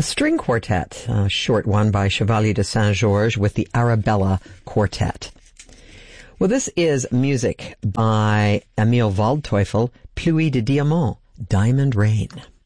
a string quartet, a short one by Chevalier de Saint-Georges with the Arabella Quartet. Well, this is music by Emil Waldteufel, Pluie de Diamant, Diamond Rain.